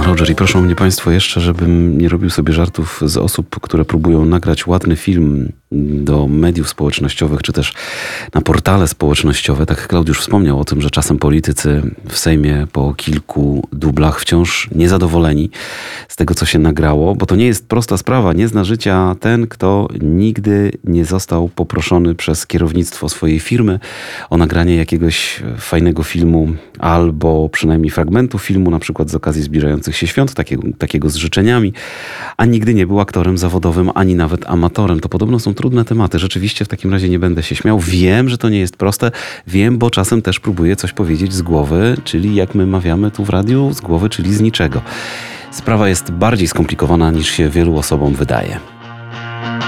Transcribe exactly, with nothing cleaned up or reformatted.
Roger i proszą mnie Państwo jeszcze, żebym nie robił sobie żartów z osób, które próbują nagrać ładny film do mediów społecznościowych, czy też na portale społecznościowe. Tak Klaudiusz wspomniał o tym, że czasem politycy w Sejmie po kilku dublach wciąż niezadowoleni z tego, co się nagrało, bo to nie jest prosta sprawa. Nie zna życia ten, kto nigdy nie został poproszony przez kierownictwo swojej firmy o nagranie jakiegoś fajnego filmu albo przynajmniej fragmentu filmu, na przykład z okazji zbliżających się świąt, takiego, takiego z życzeniami, a nigdy nie był aktorem zawodowym, ani nawet amatorem. To podobno są trudne tematy. Rzeczywiście w takim razie nie będę się śmiał. Wiem, że to nie jest proste. Wiem, bo czasem też próbuję coś powiedzieć z głowy, czyli jak my mawiamy tu w radiu, z głowy, czyli z niczego. Sprawa jest bardziej skomplikowana niż się wielu osobom wydaje.